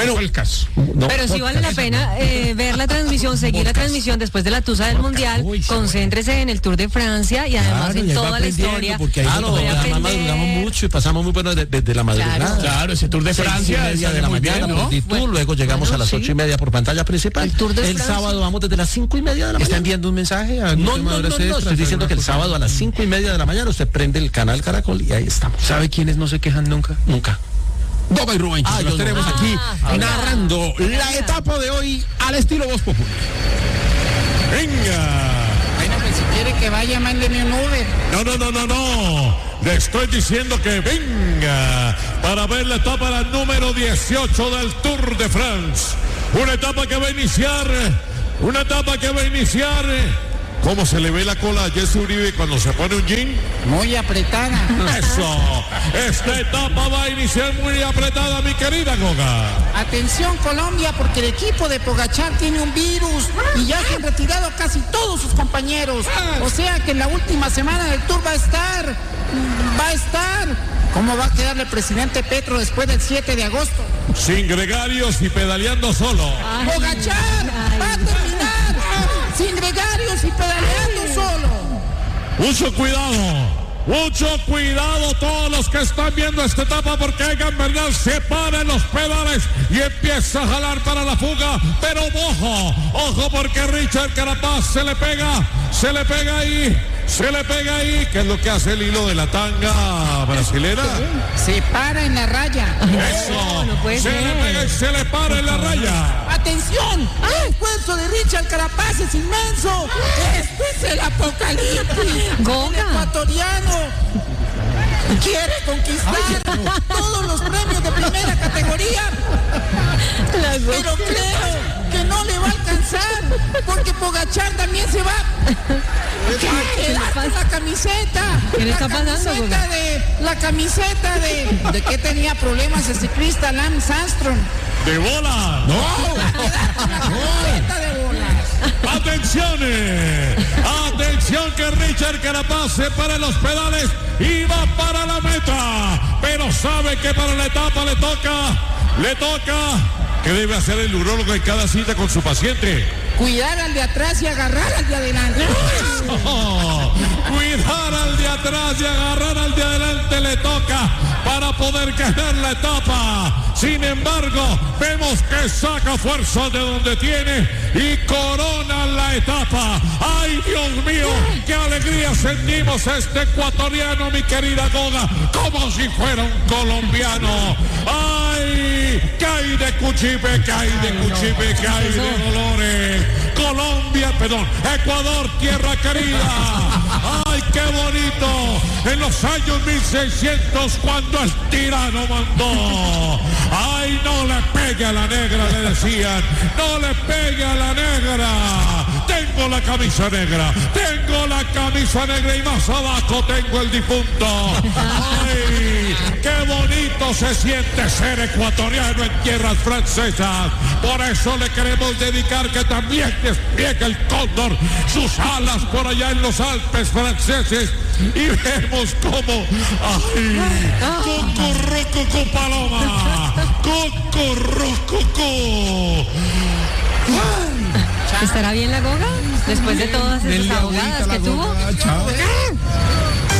Bueno, el caso. No, pero sí vale la pena ver la transmisión, seguir la transmisión después de la tusa del Mundial. Concéntrese en el Tour de Francia y además en toda la historia. Porque ahí madrugamos mucho y pasamos muy bueno desde la madrugada. Claro, ese Tour de Francia. 6:30 de la mañana, ¿no? Bueno, luego llegamos a las 8:30 por pantalla principal. El sábado vamos desde las 5:30 de la mañana. ¿Está enviando un mensaje? No, estoy diciendo que el sábado a las 5:30 de la mañana usted prende el canal Caracol y ahí estamos. ¿Sabe quiénes no se quejan nunca? Nunca. Boga y Rubén, los tenemos aquí narrando la etapa de hoy al estilo Voz Populi. Venga. Bueno, pues si quiere que vaya, mándeme un Uber. No. Le estoy diciendo que venga para ver la etapa la número 18 del Tour de France. Una etapa que va a iniciar. ¿Cómo se le ve la cola a Jesse Uribe cuando se pone un jean? Muy apretada. Eso. Esta etapa va a iniciar muy apretada, mi querida Goga. Atención, Colombia, porque el equipo de Pogačar tiene un virus y ya se han retirado casi todos sus compañeros. O sea que en la última semana del Tour va a estar. ¿Cómo va a quedar el presidente Petro después del 7 de agosto? Sin gregarios y pedaleando solo. Pogačar va a terminar sin gregarios y pedaleando solo. Mucho cuidado todos los que están viendo esta etapa, porque Egan Bernal se para en los pedales y empieza a jalar para la fuga, pero ojo porque Richard Carapaz se le pega ahí, que es lo que hace el hilo de la tanga brasilera. Se para en la raya. Eso, no puede se ser. le pega y se le para en la raya. ¡Atención! El esfuerzo de Richard Carapaz es inmenso. Este es el apocalipsis. Goga. El ecuatoriano quiere conquistar todos los premios de primera categoría. Pero creo que no le va a alcanzar, porque Pogačar también se va a quedar con la camiseta. ¿Qué le está pasando, Goga? La camiseta de que tenía problemas el ciclista Lance Armstrong. ¡De bola! ¡No! De bolas. Atención que Richard Carapaz se para en los pedales y va para la meta, pero sabe que para la etapa le toca. ¿Qué debe hacer el urólogo en cada cita con su paciente? Cuidar al de atrás y agarrar al de adelante. Cuidar al de atrás y agarrar al de adelante le toca para poder ganar la etapa. Sin embargo, vemos que saca fuerza de donde tiene y corona la etapa. ¡Ay, Dios mío! ¡Qué alegría sentimos a este ecuatoriano, mi querida Goga! Como si fuera un colombiano. ¡Ay! ¿Qué hay de Cuchipe? ¿Qué hay de Cuchipe? ¿Qué hay de Dolores? Ecuador, tierra querida. ¡Ay, qué bonito! En los años 1600, cuando el tirano mandó. ¡Ay, no le pegue a la negra!, le decían. ¡No le pegue a la negra! Tengo la camisa negra y más abajo tengo el difunto. ¡Ay, qué bonito se siente ser ecuatoriano en tierras francesas! Por eso le queremos dedicar que también despliegue el cóndor sus alas por allá en los Alpes franceses y vemos como cucurrucucú paloma, cucurrucucú. ¿Estará bien la Goga? Después de todas esas abogadas que tuvo.